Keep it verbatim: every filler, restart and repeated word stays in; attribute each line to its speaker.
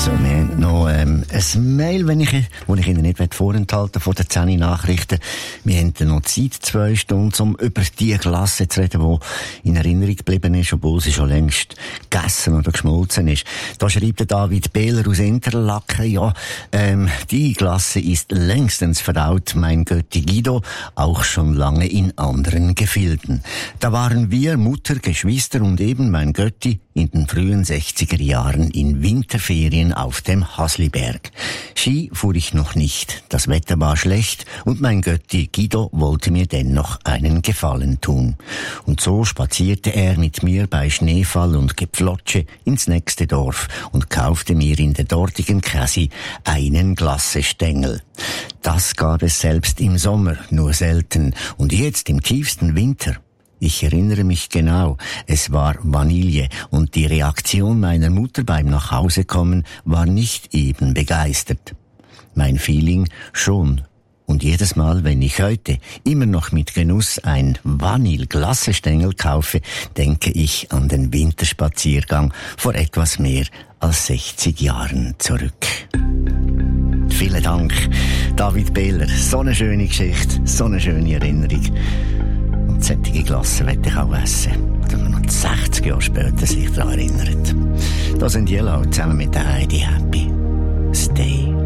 Speaker 1: So, wir haben noch ähm, ein Mail, wenn ich, wo ich Ihnen nicht vorenthalten von den zehn Nachrichten. Wir haben noch Zeit, zwei Stunden, um über die Glasse zu reden, die in Erinnerung geblieben ist, obwohl sie schon längst gegessen oder geschmolzen ist. Da schreibt der David Behler aus Interlaken, ja, ähm, die Glasse ist längstens verdaut, mein Götti Guido, auch schon lange in anderen Gefilden. Da waren wir, Mutter, Geschwister und eben mein Götti, in den frühen sechziger Jahren in Winterferien auf dem Hasliberg. Ski fuhr ich noch nicht, das Wetter war schlecht und mein Götti Guido wollte mir dennoch einen Gefallen tun. Und so spazierte er mit mir bei Schneefall und Gepflotsche ins nächste Dorf und kaufte mir in der dortigen Käsi einen Glassestängel. Das gab es selbst im Sommer nur selten und jetzt im tiefsten Winter. Ich erinnere mich genau, es war Vanille und die Reaktion meiner Mutter beim Nachhausekommen war nicht eben begeistert. Mein Feeling schon. Und jedes Mal, wenn ich heute immer noch mit Genuss ein Vanille-Glassestängel kaufe, denke ich an den Winterspaziergang vor etwas mehr als sechzig Jahren zurück. Vielen Dank, David Behler. So eine schöne Geschichte, so eine schöne Erinnerung. Und solche Glasse möchte ich auch essen. Dass man noch sechzig Jahre später sich daran erinnert. Da sind Yellow zusammen mit der Heidi Happy.